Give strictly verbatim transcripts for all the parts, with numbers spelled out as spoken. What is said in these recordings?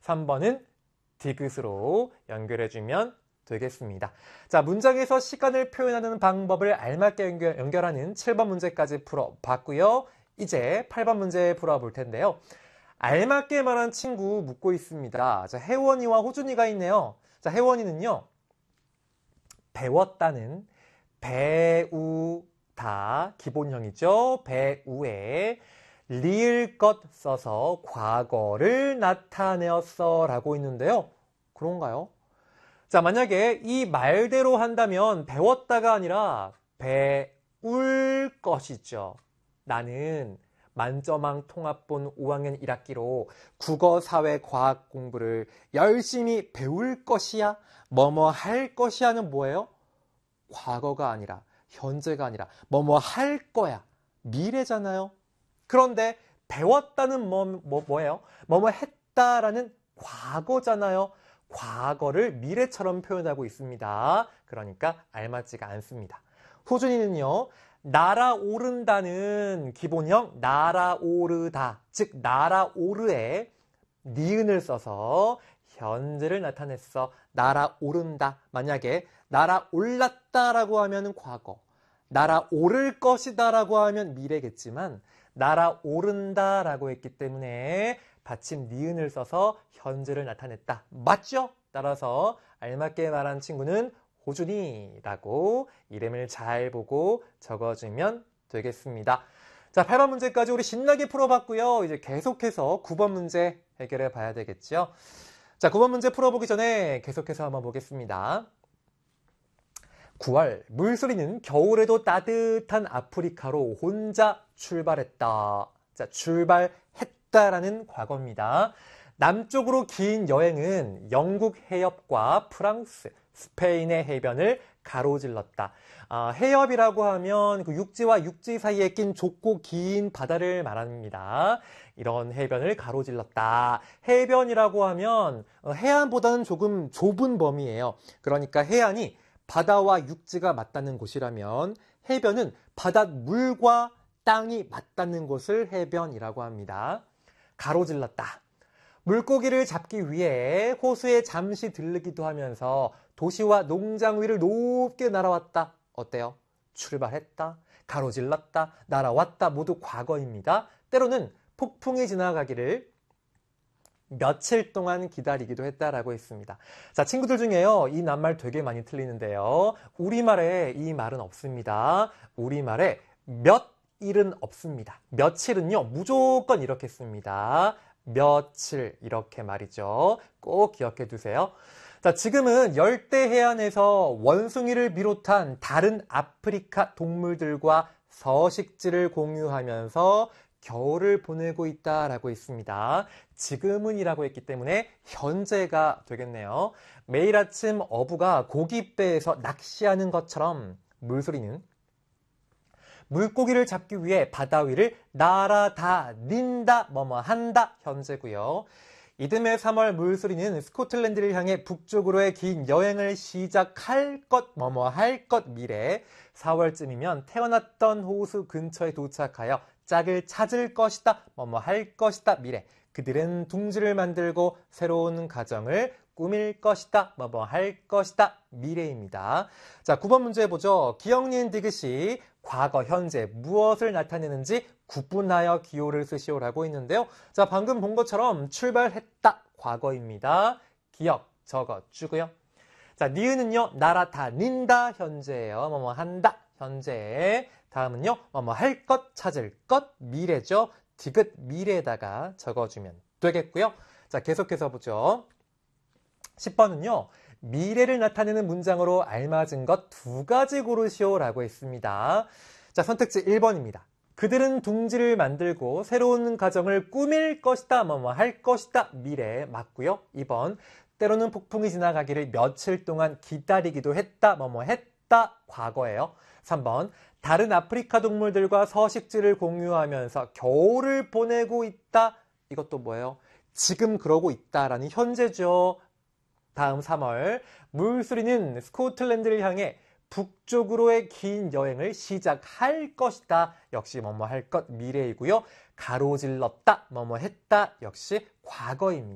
삼 번은 디귿으로 연결해주면 되겠습니다. 자, 문장에서 시간을 표현하는 방법을 알맞게 연결, 연결하는 칠 번 문제까지 풀어봤고요. 이제 팔 번 문제 풀어볼 텐데요. 알맞게 말한 친구 묻고 있습니다. 자, 혜원이와 호준이가 있네요. 자, 혜원이는요. 배웠다는 배우다 기본형이죠. 배우에 리을 것 써서 과거를 나타내었어 라고 있는데요. 그런가요? 자, 만약에 이 말대로 한다면 배웠다가 아니라 배울 것이죠. 나는 만점왕 통합본 오 학년 일 학기로 국어, 사회, 과학 공부를 열심히 배울 것이야? 뭐뭐 할 것이야는 뭐예요? 과거가 아니라, 현재가 아니라 뭐뭐 할 거야. 미래잖아요. 그런데 배웠다는 뭐, 뭐, 뭐예요? 뭐뭐 했다라는 과거잖아요. 과거를 미래처럼 표현하고 있습니다. 그러니까 알맞지가 않습니다. 호준이는요. 날아오른다는 기본형 날아오르다, 즉 날아오르에 니은을 써서 현재를 나타냈어. 날아오른다. 만약에 날아올랐다라고 하면 과거, 날아오를 것이다라고 하면 미래겠지만 날아오른다라고 했기 때문에 받침 니은을 써서 현재를 나타냈다. 맞죠? 따라서 알맞게 말한 친구는 호준이라고 이름을 잘 보고 적어주면 되겠습니다. 자, 팔 번 문제까지 우리 신나게 풀어봤고요. 이제 계속해서 구 번 문제 해결해 봐야 되겠죠. 자, 구 번 문제 풀어보기 전에 계속해서 한번 보겠습니다. 구월, 물소리는 겨울에도 따뜻한 아프리카로 혼자 출발했다. 자, 출발했다라는 과거입니다. 남쪽으로 긴 여행은 영국 해협과 프랑스, 스페인의 해변을 가로질렀다. 아, 해협이라고 하면 그 육지와 육지 사이에 낀 좁고 긴 바다를 말합니다. 이런 해변을 가로질렀다. 해변이라고 하면 해안보다는 조금 좁은 범위예요. 그러니까 해안이 바다와 육지가 맞닿는 곳이라면 해변은 바닷물과 땅이 맞닿는 곳을 해변이라고 합니다. 가로질렀다. 물고기를 잡기 위해 호수에 잠시 들르기도 하면서 도시와 농장 위를 높게 날아왔다. 어때요? 출발했다, 가로질렀다, 날아왔다 모두 과거입니다. 때로는 폭풍이 지나가기를 며칠 동안 기다리기도 했다라고 했습니다. 자, 친구들 중에요. 이 낱말 되게 많이 틀리는데요. 우리말에 이 말은 없습니다. 우리말에 몇일은 없습니다. 며칠은요. 무조건 이렇게 씁니다. 며칠 이렇게 말이죠. 꼭 기억해 두세요. 자, 지금은 열대 해안에서 원숭이를 비롯한 다른 아프리카 동물들과 서식지를 공유하면서 겨울을 보내고 있다라고 있습니다. 지금은 이라고 했기 때문에 현재가 되겠네요. 매일 아침 어부가 고깃배에서 낚시하는 것처럼 물소리는 물고기를 잡기 위해 바다 위를 날아다닌다, 뭐뭐 한다, 현재고요. 이듬해 삼월 물소리는 스코틀랜드를 향해 북쪽으로의 긴 여행을 시작할 것, 뭐뭐 할 것, 미래. 사월쯤이면 태어났던 호수 근처에 도착하여 짝을 찾을 것이다, 뭐뭐 할 것이다, 미래. 그들은 둥지를 만들고 새로운 가정을 꾸밀 것이다, 뭐뭐 할 것이다, 미래입니다. 자, 구 번 문제 보죠. 기억, 니은, 디귿이 과거, 현재 무엇을 나타내는지 구분하여 기호를 쓰시오라고 있는데요. 자, 방금 본 것처럼 출발했다, 과거입니다. 기억 적어주고요. 자, 니은은요, 날아다닌다, 현재예요. 뭐뭐 한다, 현재. 다음은요, 뭐뭐 할 것, 찾을 것, 미래죠. 디귿 미래에다가 적어주면 되겠고요. 자, 계속해서 보죠. 십 번은요. 미래를 나타내는 문장으로 알맞은 것 두 가지 고르시오라고 했습니다. 자, 선택지 일 번입니다. 그들은 둥지를 만들고 새로운 가정을 꾸밀 것이다, 뭐뭐 할 것이다, 미래 맞고요. 이 번. 때로는 폭풍이 지나가기를 며칠 동안 기다리기도 했다, 뭐뭐 했다, 과거예요. 삼 번. 다른 아프리카 동물들과 서식지를 공유하면서 겨울을 보내고 있다. 이것도 뭐예요? 지금 그러고 있다라는 현재죠. 다음 삼월. 물소리는 스코틀랜드를 향해 북쪽으로의 긴 여행을 시작할 것이다. 역시 뭐뭐 할 것 미래이고요. 가로질렀다, 뭐뭐 했다. 역시 과거입니다.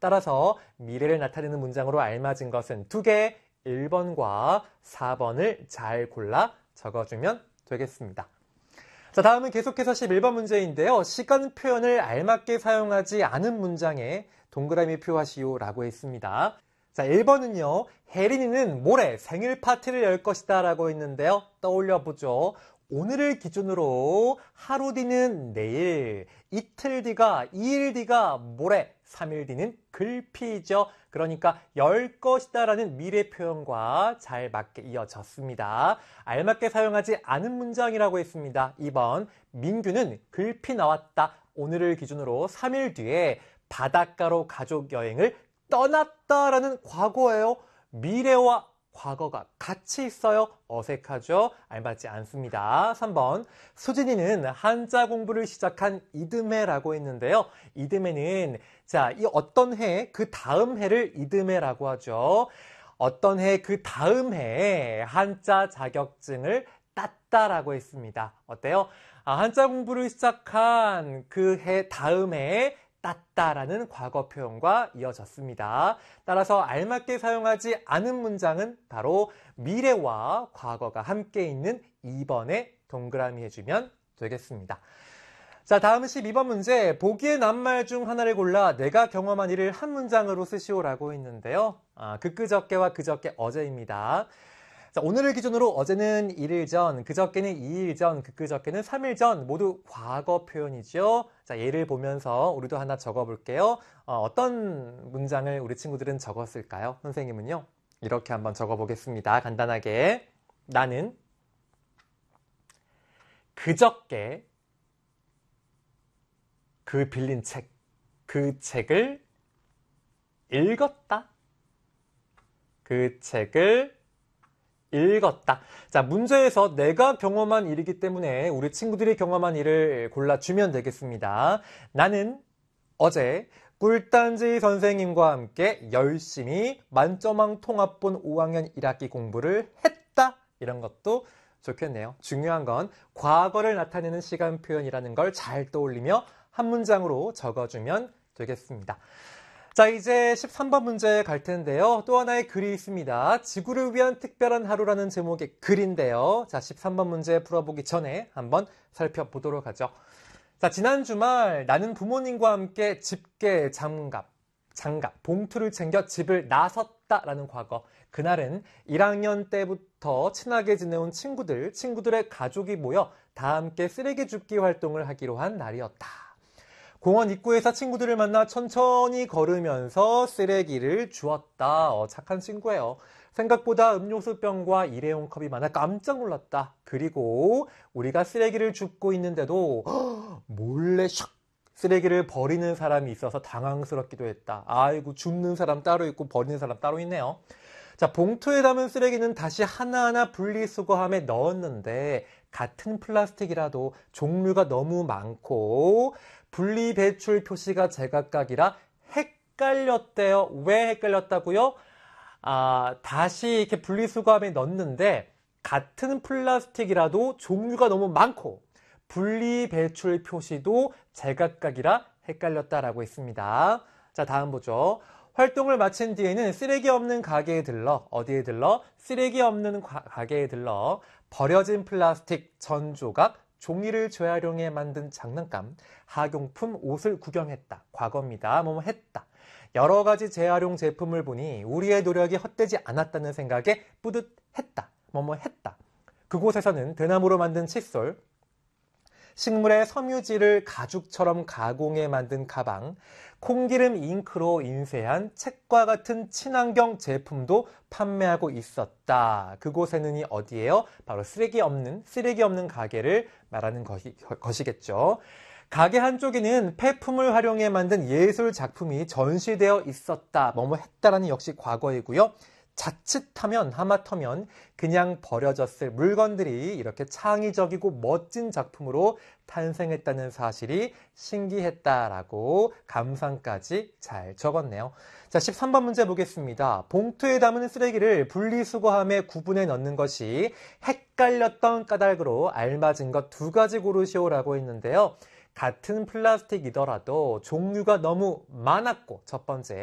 따라서 미래를 나타내는 문장으로 알맞은 것은 두 개, 일 번과 사 번을 잘 골라 적어주면 되겠습니다. 자, 다음은 계속해서 십일 번 문제인데요. 시간 표현을 알맞게 사용하지 않은 문장에 동그라미 표하시오 라고 했습니다. 자, 일 번은요. 혜린이는 모레 생일 파티를 열 것이다 라고 했는데요. 떠올려 보죠. 오늘을 기준으로 하루 뒤는 내일, 이틀 뒤가, 이일 뒤가 모레, 삼일 뒤는 글피죠. 그러니까 열 것이다 라는 미래 표현과 잘 맞게 이어졌습니다. 알맞게 사용하지 않은 문장이라고 했습니다. 이 번 민규는 글피 나왔다. 오늘을 기준으로 삼일 뒤에 바닷가로 가족 여행을 떠났다라는 과거예요. 미래와 과거가 같이 있어요. 어색하죠? 알맞지 않습니다. 삼 번 수진이는 한자 공부를 시작한 이듬해라고 했는데요. 이듬해는 자, 이 어떤 해, 그 다음 해를 이듬해라고 하죠. 어떤 해, 그 다음 해에 한자 자격증을 땄다라고 했습니다. 어때요? 아, 한자 공부를 시작한 그 해 다음 해에 땄다라는 과거 표현과 이어졌습니다. 따라서 알맞게 사용하지 않은 문장은 바로 미래와 과거가 함께 있는 이 번에 동그라미 해주면 되겠습니다. 자, 다음은 십이 번 문제. 보기에 난 말 중 하나를 골라 내가 경험한 일을 한 문장으로 쓰시오라고 했는데요. 아, 그끄저께와 그저께 어제입니다. 자, 오늘을 기준으로 어제는 일 일 전, 그저께는 이 일 전, 그끄저께는 삼 일 전 모두 과거 표현이죠. 자, 예를 보면서 우리도 하나 적어볼게요. 어, 어떤 문장을 우리 친구들은 적었을까요? 선생님은요. 이렇게 한번 적어보겠습니다. 간단하게. 나는 그저께 그 빌린 책, 그 책을 읽었다. 그 책을 읽었다. 자, 문제에서 내가 경험한 일이기 때문에 우리 친구들이 경험한 일을 골라주면 되겠습니다. 나는 어제 꿀단지 선생님과 함께 열심히 만점왕 통합본 오 학년 일 학기 공부를 했다. 이런 것도 좋겠네요. 중요한 건 과거를 나타내는 시간 표현이라는 걸 잘 떠올리며 한 문장으로 적어주면 되겠습니다. 자, 이제 십삼 번 문제 갈 텐데요. 또 하나의 글이 있습니다. 지구를 위한 특별한 하루라는 제목의 글인데요. 자, 십삼 번 문제 풀어보기 전에 한번 살펴보도록 하죠. 자, 지난 주말 나는 부모님과 함께 집게, 장갑, 장갑, 봉투를 챙겨 집을 나섰다라는 과거. 그날은 일 학년 때부터 친하게 지내온 친구들, 친구들의 가족이 모여 다 함께 쓰레기 줍기 활동을 하기로 한 날이었다. 공원 입구에서 친구들을 만나 천천히 걸으면서 쓰레기를 주웠다. 어, 착한 친구예요. 생각보다 음료수병과 일회용 컵이 많아 깜짝 놀랐다. 그리고 우리가 쓰레기를 줍고 있는데도 허, 몰래 샥 쓰레기를 버리는 사람이 있어서 당황스럽기도 했다. 아이고, 줍는 사람 따로 있고 버리는 사람 따로 있네요. 자, 봉투에 담은 쓰레기는 다시 하나하나 분리수거함에 넣었는데 같은 플라스틱이라도 종류가 너무 많고 분리배출 표시가 제각각이라 헷갈렸대요. 왜 헷갈렸다고요? 아, 다시 이렇게 분리수거함에 넣었는데 같은 플라스틱이라도 종류가 너무 많고 분리배출 표시도 제각각이라 헷갈렸다라고 했습니다. 자, 다음 보죠. 활동을 마친 뒤에는 쓰레기 없는 가게에 들러, 어디에 들러? 쓰레기 없는 가, 가게에 들러 버려진 플라스틱, 전조각, 종이를 재활용해 만든 장난감, 학용품, 옷을 구경했다. 과거입니다. 뭐뭐 했다. 여러 가지 재활용 제품을 보니 우리의 노력이 헛되지 않았다는 생각에 뿌듯했다. 뭐뭐 했다. 그곳에서는 대나무로 만든 칫솔, 식물의 섬유질을 가죽처럼 가공해 만든 가방, 콩기름 잉크로 인쇄한 책과 같은 친환경 제품도 판매하고 있었다. 그곳에는 어디예요? 바로 쓰레기 없는, 쓰레기 없는 가게를 말하는 것이, 것이겠죠. 가게 한쪽에는 폐품을 활용해 만든 예술 작품이 전시되어 있었다. 뭐뭐 했다라는 역시 과거이고요. 자칫하면 하마터면 그냥 버려졌을 물건들이 이렇게 창의적이고 멋진 작품으로 탄생했다는 사실이 신기했다라고 감상까지 잘 적었네요. 자, 십삼 번 문제 보겠습니다. 봉투에 담은 쓰레기를 분리수거함에 구분해 넣는 것이 헷갈렸던 까닭으로 알맞은 것 두 가지 고르시오라고 했는데요. 같은 플라스틱이더라도 종류가 너무 많았고, 첫 번째